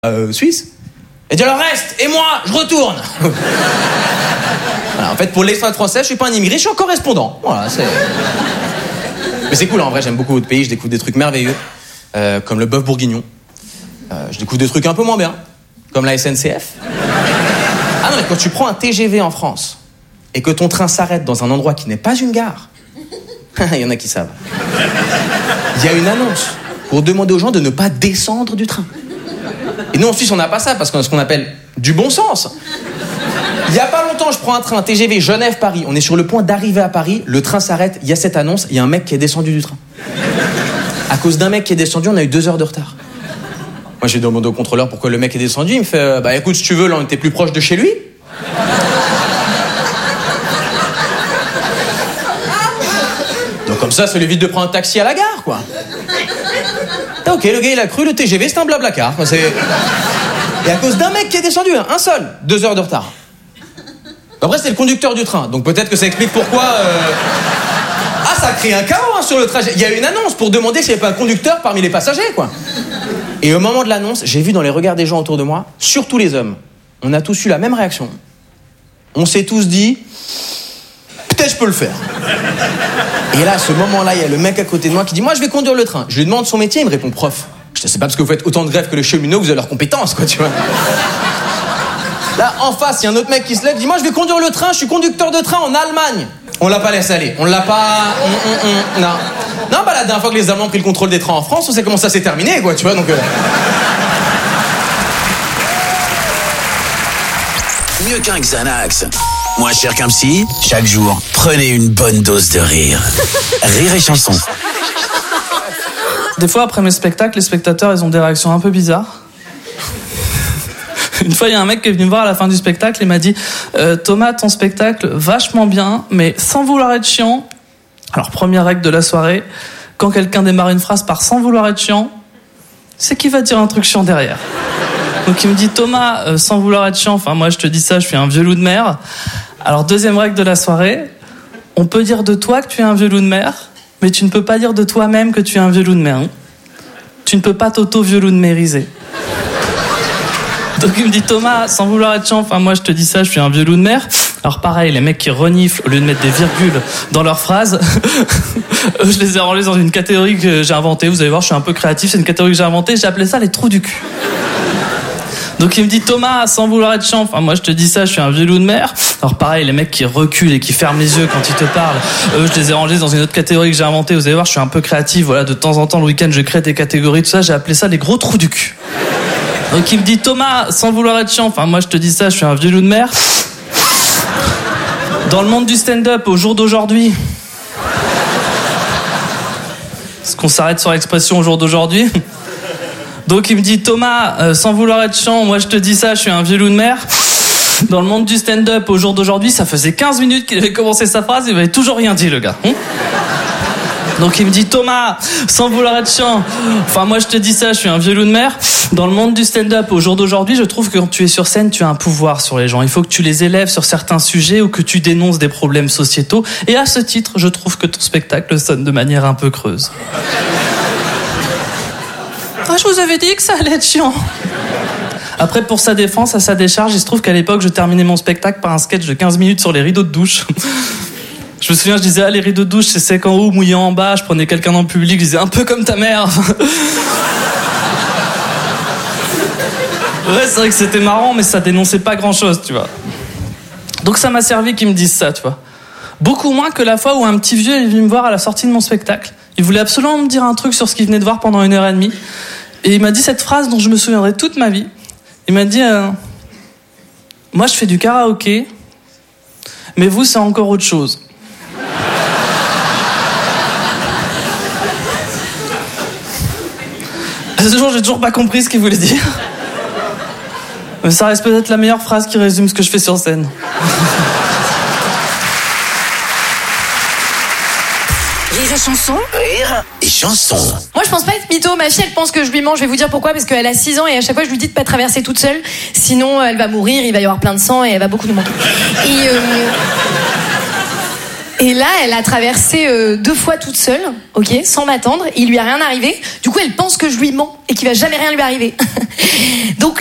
Suisse. Et dit alors reste, et moi, je retourne. Voilà, en fait, pour l'extrême français, je suis pas un immigré, je suis un correspondant. Voilà, c'est... Mais c'est cool, en vrai, j'aime beaucoup votre pays, je découvre des trucs merveilleux, comme le bœuf bourguignon. Je découvre des trucs un peu moins bien, comme la SNCF. Ah non, mais quand tu prends un TGV en France, et que ton train s'arrête dans un endroit qui n'est pas une gare, il y en a qui savent. Il y a une annonce pour demander aux gens de ne pas descendre du train. Et nous en Suisse on n'a pas ça parce qu'on a ce qu'on appelle du bon sens. Il y a pas longtemps je prends un train TGV Genève-Paris, on est sur le point d'arriver à Paris, le train s'arrête, il y a cette annonce, il y a un mec qui est descendu du train. À cause d'un mec qui est descendu, on a eu 2 heures de retard. Moi j'ai demandé au contrôleur pourquoi le mec est descendu, il me fait bah écoute si tu veux là on était plus proche de chez lui. Donc comme ça évite de prendre un taxi à la gare quoi. Ok, le gars il a cru le TGV c'est un blablacar. Et à cause d'un mec qui est descendu, un seul, 2 heures de retard. Après c'est le conducteur du train, donc peut-être que ça explique pourquoi... Ah ça crée un chaos sur le trajet. Il y a une annonce pour demander s'il n'y avait pas un conducteur parmi les passagers quoi. Et au moment de l'annonce, j'ai vu dans les regards des gens autour de moi, surtout les hommes, on a tous eu la même réaction. On s'est tous dit, peut-être je peux le faire. Et là, à ce moment-là, il y a le mec à côté de moi qui dit, moi je vais conduire le train. Je lui demande son métier, il me répond prof. Je sais pas parce que vous faites autant de grèves que les cheminots, vous avez leurs compétences quoi, tu vois. Là, en face, il y a un autre mec qui se lève, dit, moi je vais conduire le train, je suis conducteur de train en Allemagne. On l'a pas laissé aller, on l'a pas... Non. Non, bah la dernière fois que les Allemands ont pris le contrôle des trains en France, on sait comment ça s'est terminé, quoi, tu vois, donc... Mieux qu'un Xanax, moins cher qu'un psy, chaque jour, prenez une bonne dose de rire. Rire et chanson. Des fois, après mes spectacles, les spectateurs, ils ont des réactions un peu bizarres. Une fois, il y a un mec qui est venu me voir à la fin du spectacle et m'a dit Thomas, ton spectacle, vachement bien, mais sans vouloir être chiant. Alors, première règle de la soirée, quand quelqu'un démarre une phrase par sans vouloir être chiant, c'est qu'il va dire un truc chiant derrière. Donc, il me dit Thomas, sans vouloir être chiant, enfin, moi, je te dis ça, je suis un vieux loup de mer. Alors, deuxième règle de la soirée, on peut dire de toi que tu es un vieux loup de mer, mais tu ne peux pas dire de toi-même que tu es un vieux loup de mer. Hein. Tu ne peux pas t'auto-vieux loup de mériser. Donc il me dit Thomas, sans vouloir être chiant, enfin moi je te dis ça, je suis un vieux loup de mer. Alors pareil, les mecs qui reniflent au lieu de mettre des virgules dans leurs phrases, je les ai rangés dans une catégorie que j'ai inventée. Vous allez voir, je suis un peu créatif, c'est une catégorie que j'ai inventée, j'ai appelé ça les trous du cul. Donc il me dit Thomas, sans vouloir être chiant, enfin moi je te dis ça, je suis un vieux loup de mer. Alors pareil, les mecs qui reculent et qui ferment les yeux quand ils te parlent, je les ai rangés dans une autre catégorie que j'ai inventée. Vous allez voir, je suis un peu créatif, voilà, de temps en temps le week-end je crée des catégories, tout ça, j'ai appelé ça les gros trous du cul. Donc il me dit Thomas, sans vouloir être chiant, enfin moi je te dis ça, je suis un vieux loup de mer. Dans le monde du stand-up au jour d'aujourd'hui, est-ce qu'on s'arrête sur l'expression au jour d'aujourd'hui? Donc il me dit Thomas, sans vouloir être chiant, moi je te dis ça, je suis un vieux loup de mer. Dans le monde du stand-up au jour d'aujourd'hui, ça faisait 15 minutes qu'il avait commencé sa phrase, il m'avait toujours rien dit le gars. Donc il me dit Thomas, sans vouloir être chiant, enfin moi je te dis ça, je suis un vieux loup de mer. Dans le monde du stand-up au jour d'aujourd'hui, je trouve que quand tu es sur scène, tu as un pouvoir sur les gens. Il faut que tu les élèves sur certains sujets ou que tu dénonces des problèmes sociétaux. Et à ce titre, je trouve que ton spectacle sonne de manière un peu creuse. Ah, je vous avais dit que ça allait être chiant. Après, pour sa défense, à sa décharge, il se trouve qu'à l'époque, je terminais mon spectacle par un sketch de 15 minutes sur les rideaux de douche. Je me souviens, je disais, ah, les rideaux de douche, c'est sec en haut, mouillant en bas. Je prenais quelqu'un dans le public, je disais, un peu comme ta mère. Ouais, c'est vrai que c'était marrant, mais ça dénonçait pas grand-chose, tu vois. Donc ça m'a servi qu'ils me disent ça, tu vois. Beaucoup moins que la fois où un petit vieux est venu me voir à la sortie de mon spectacle. Il voulait absolument me dire un truc sur ce qu'il venait de voir pendant 1h30. Et il m'a dit cette phrase dont je me souviendrai toute ma vie. Il m'a dit, moi je fais du karaoké, mais vous c'est encore autre chose. À ce jour, j'ai toujours pas compris ce qu'il voulait dire. Mais ça reste peut-être la meilleure phrase qui résume ce que je fais sur scène. Rire et chanson. Rire et chanson. Moi, je pense pas être mytho. Ma fille, elle pense que je lui mens. Je vais vous dire pourquoi. Parce qu'elle a 6 ans et à chaque fois, je lui dis de pas traverser toute seule. Sinon, elle va mourir, il va y avoir plein de sang et elle va beaucoup nous manquer. Et là, elle a traversé 2 fois toute seule, ok, sans m'attendre. Il lui a rien arrivé. Du coup, elle pense que je lui mens et qu'il va jamais rien lui arriver. Donc